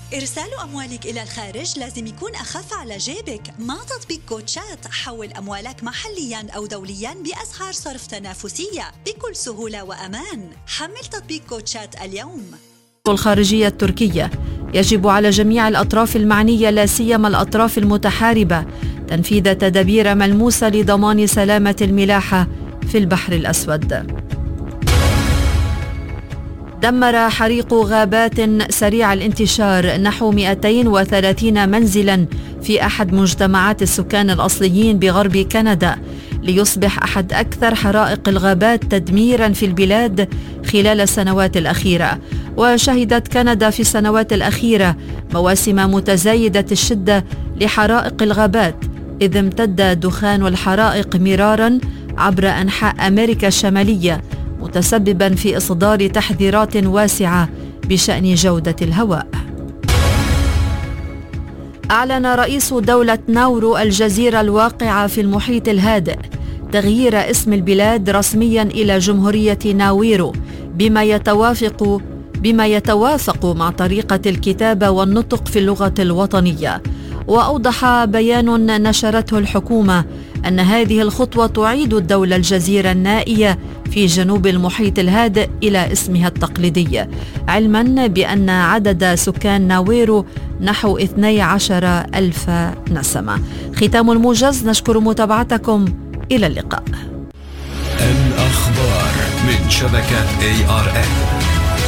إرسال أموالك إلى الخارج لازم يكون أخف على جيبك. مع تطبيق كوتشات حول أموالك محلياً أو دولياً بأسعار صرف تنافسية بكل سهولة وأمان. حمل تطبيق كوتشات اليوم. الخارجية التركية: يجب على جميع الأطراف المعنية لا سيما الأطراف المتحاربة تنفيذ تدابير ملموسة لضمان سلامة الملاحة في البحر الأسود. دمر حريق غابات سريع الانتشار نحو 230 منزلا في أحد مجتمعات السكان الأصليين بغرب كندا، ليصبح أحد أكثر حرائق الغابات تدميرا في البلاد خلال السنوات الأخيرة. وشهدت كندا في السنوات الأخيرة مواسم متزايدة الشدة لحرائق الغابات، إذ امتد دخان الحرائق مرارا عبر أنحاء أمريكا الشمالية، متسببا في إصدار تحذيرات واسعة بشأن جودة الهواء. أعلن رئيس دولة ناورو الجزيرة الواقعة في المحيط الهادئ تغيير اسم البلاد رسميا إلى جمهورية ناويرو بما يتوافق مع طريقة الكتابة والنطق في اللغة الوطنية. وأوضح بيان نشرته الحكومة أن هذه الخطوة تعيد الدولة الجزيرة النائية في جنوب المحيط الهادئ إلى اسمها التقليدي، علما بأن عدد سكان ناويرو نحو 12,000 نسمة. ختام الموجز، نشكر متابعتكم، إلى اللقاء. الأخبار من شبكة ARN.